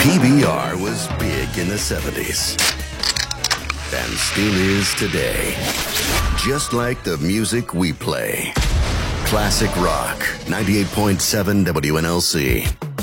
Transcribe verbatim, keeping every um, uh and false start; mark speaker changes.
Speaker 1: P B R was big in the seventies. And still is today. Just like the music we play. Classic Rock, ninety-eight point seven W N L C.